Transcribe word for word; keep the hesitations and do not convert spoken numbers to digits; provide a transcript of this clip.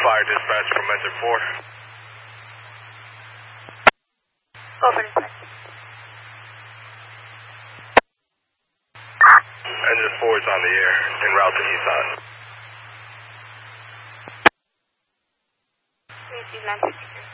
Fire dispatch from engine four. Over dispatch. Engine four is on the air, en route to Nissan. Receive nine sixty-three.